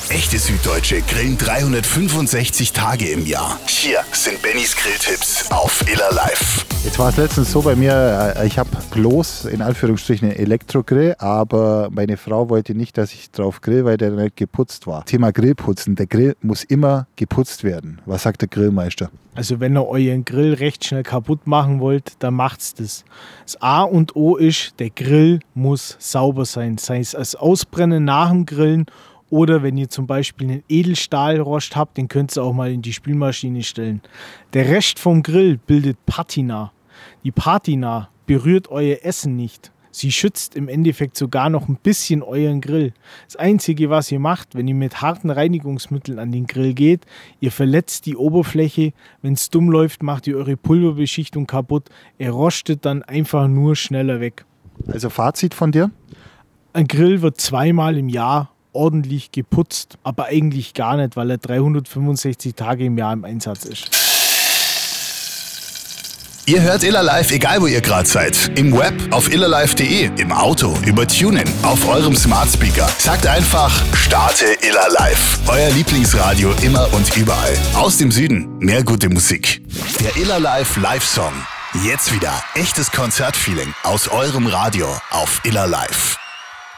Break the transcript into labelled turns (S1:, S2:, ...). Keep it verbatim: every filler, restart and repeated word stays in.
S1: Echte Süddeutsche grillen dreihundertfünfundsechzig Tage im Jahr. Hier sind Bennys Grilltipps auf Iller Live.
S2: Jetzt war es letztens so bei mir, ich habe bloß in Anführungsstrichen einen Elektrogrill, aber meine Frau wollte nicht, dass ich drauf grill, weil der nicht geputzt war. Thema Grillputzen, der Grill muss immer geputzt werden. Was sagt der Grillmeister?
S3: Also wenn ihr euren Grill recht schnell kaputt machen wollt, dann macht's das. Das A und O ist, der Grill muss sauber sein. Sei es als Ausbrennen nach dem Grillen oder wenn ihr zum Beispiel einen Edelstahlrost habt, den könnt ihr auch mal in die Spülmaschine stellen. Der Rest vom Grill bildet Patina. Die Patina berührt euer Essen nicht. Sie schützt im Endeffekt sogar noch ein bisschen euren Grill. Das Einzige, was ihr macht, wenn ihr mit harten Reinigungsmitteln an den Grill geht, ihr verletzt die Oberfläche. Wenn es dumm läuft, macht ihr eure Pulverbeschichtung kaputt. Er rostet dann einfach nur schneller weg.
S2: Also Fazit von dir?
S3: Ein Grill wird zweimal im Jahr ordentlich geputzt, aber eigentlich gar nicht, weil er dreihundertfünfundsechzig Tage im Jahr im Einsatz ist.
S1: Ihr hört Iller Live, egal wo ihr gerade seid. Im Web, auf illerlive punkt de, im Auto, über TuneIn, auf eurem Smart Speaker. Sagt einfach, starte Iller Live. Euer Lieblingsradio immer und überall. Aus dem Süden, mehr gute Musik. Der Iller Live Live-Song. Jetzt wieder echtes Konzertfeeling aus eurem Radio auf Iller Live.